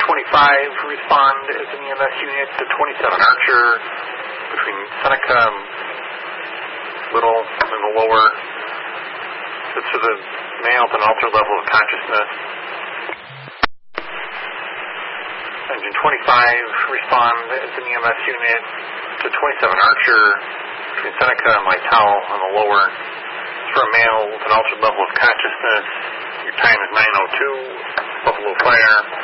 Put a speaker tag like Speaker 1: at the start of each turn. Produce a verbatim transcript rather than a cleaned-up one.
Speaker 1: twenty-five, respond as an E M S unit to twenty-seven Archer between Seneca and Little in the lower. It's for the male with an altered level of consciousness. Engine twenty-five, respond as an E M S unit to twenty-seven Archer between Seneca and Lytel in the lower. It's for a male with an altered level of consciousness. Your time is nine oh two, Buffalo Fire.